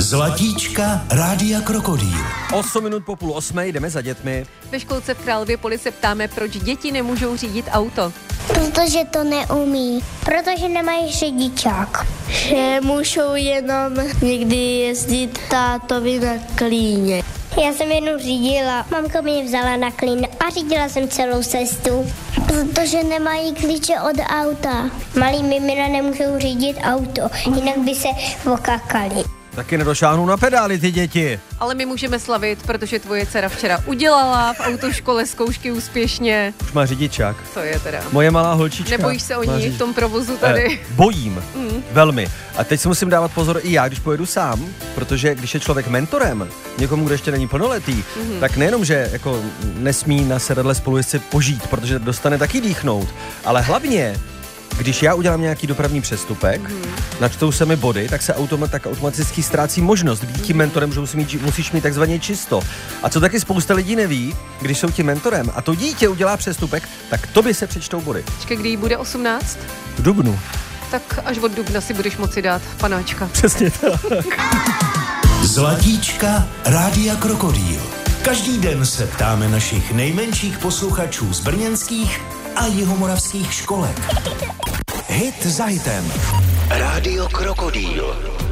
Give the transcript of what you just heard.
Zlatíčka Rádia Krokodýl. 8 minut po 7:30 jdeme za dětmi. Ve školce v Králově Poli se ptáme, proč děti nemůžou řídit auto. Protože to neumí. Protože nemají řidičák. Že můžou jenom někdy jezdit tátovi na klíně. Já jsem jednou řídila. Mamka mě vzala na klín a řídila jsem celou cestu. Protože nemají klíče od auta. Malí mimina nemůžou řídit auto, jinak by se okakali. Taky nedošáhnou na pedály ty děti. Ale my můžeme slavit, protože tvoje dcera včera udělala v autoškole zkoušky úspěšně. Už má řidičák. To je teda. Moje malá holčička. Nebojíš se o ní v tom provozu tady? Bojím. Velmi. A teď si musím dávat pozor i já, když pojedu sám, protože když je člověk mentorem někomu, kdo ještě není plnoletý, tak nejenom, že jako nesmí na sedadle spolujezdce požít, protože dostane taky dýchnout, ale hlavně když já udělám nějaký dopravní přestupek, načtou se mi body, tak se automaticky ztrácí možnost být tím mentorem, že musíš mít takzvaně čisto. A co taky spousta lidí neví, když jsou tím mentorem a to dítě udělá přestupek, tak tobě se přečtou body. Počkej, kdy jí bude 18? V dubnu. Tak až od dubna si budeš moci dát panáčka. Přesně tak. Zlatíčka Rádia Krokodýl. Každý den se ptáme našich nejmenších posluchačů z brněnských a jihomoravských školek. Hit za hitem. Rádio Krokodýl.